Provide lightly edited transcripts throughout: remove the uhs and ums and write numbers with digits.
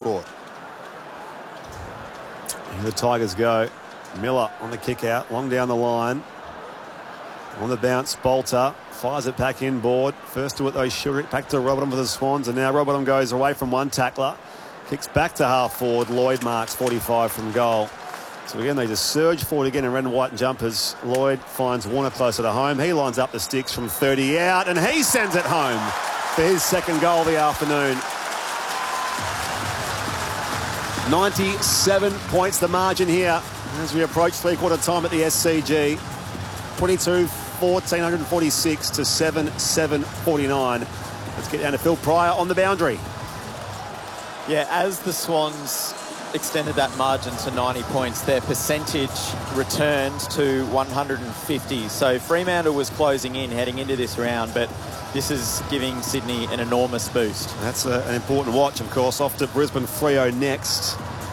Sport. Here the Tigers go. Miller on the kick out, long down the line. On the bounce, Bolter fires it back inboard. First to it though, Shurick back to Robinson for the Swans, and now Robinson goes away from one tackler. Kicks back to half forward. Lloyd marks 45 from goal. So again, they just surge forward again in red and white jumpers. Lloyd finds Warner closer to home. He lines up the sticks from 30 out, and he sends it home for his second goal of the afternoon. 97 points the margin here as we approach three-quarter time at the SCG. 22-1446 to 7-7-49. Let's get down to Phil Pryor on the boundary. Yeah, as the Swans extended that margin to 90 points, their percentage returned to 150. So Fremantle was closing in heading into this round, but this is giving Sydney an enormous boost. That's an important watch, of course. Off to Brisbane Freo next.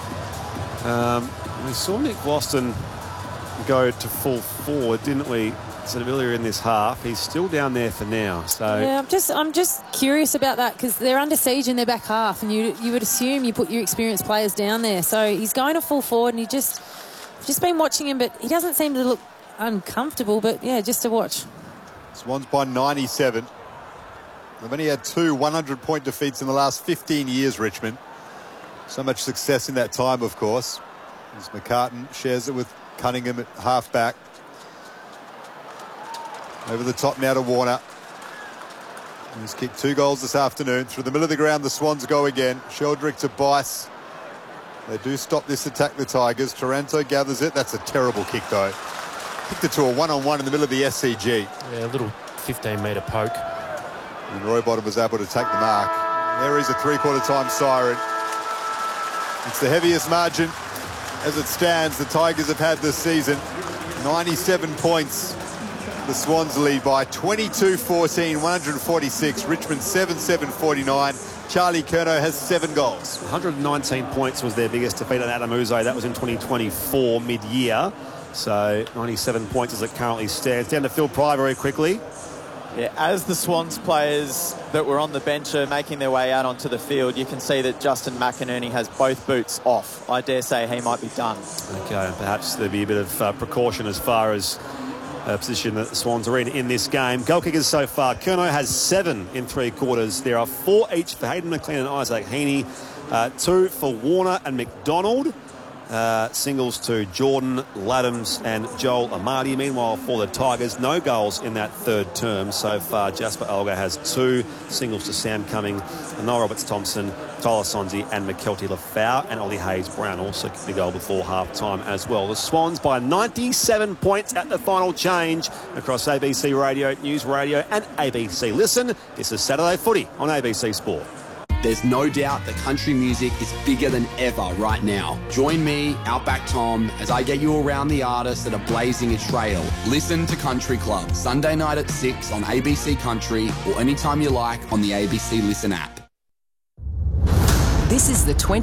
We saw Nick Boston go to full forward, didn't we? Sort of earlier in this half. He's still down there for now. So yeah, I'm just curious about that because they're under siege in their back half, and you would assume you put your experienced players down there. So he's going to full forward, and I've just been watching him, but he doesn't seem to look uncomfortable. But yeah, just to watch. Swans by 97. They've only had 2 100-point defeats in the last 15 years, Richmond. So much success in that time, of course. As McCartan shares it with Cunningham at half-back. Over the top now to Warner. He's kicked 2 goals this afternoon. Through the middle of the ground, the Swans go again. Sheldrick to Bice. They do stop this attack, the Tigers. Taranto gathers it. That's a terrible kick, though. Kicked it to a one-on-one in the middle of the SCG. Yeah, a little 15-metre poke. And Roybottom was able to take the mark. There is a three-quarter time siren. It's the heaviest margin as it stands the Tigers have had this season. 97 points. The Swans lead by 22-14, 146. Richmond 7-7-49. Charlie Curnow has 7 goals. 119 points was their biggest defeat on Adam Uzo. That was in 2024 mid-year. So 97 points as it currently stands. Down to Phil Pryor very quickly. Yeah, as the Swans players that were on the bench are making their way out onto the field, you can see that Justin McInerney has both boots off. I dare say he might be done. Okay, perhaps there'll be a bit of precaution as far as position that the Swans are in this game. Goal kickers so far. Curnow has 7 in 3 quarters. There are 4 each for Hayden McLean and Isaac Heaney. 2 for Warner and McDonald. Singles to Jordan, Laddams and Joel Amadi. Meanwhile, for the Tigers, no goals in that third term so far. Jasper Olga has 2 singles to Sam Cumming, Noel Roberts-Thompson, Tyler Sonzi and McKelty Lafau, and Ollie Hayes-Brown also kicked the goal before half-time as well. The Swans by 97 points at the final change across ABC Radio, News Radio and ABC Listen. This is Saturday Footy on ABC Sport. There's no doubt that country music is bigger than ever right now. Join me, Outback Tom, as I get you around the artists that are blazing a trail. Listen to Country Club, Sunday night at 6 on ABC Country or anytime you like on the ABC Listen app. This is the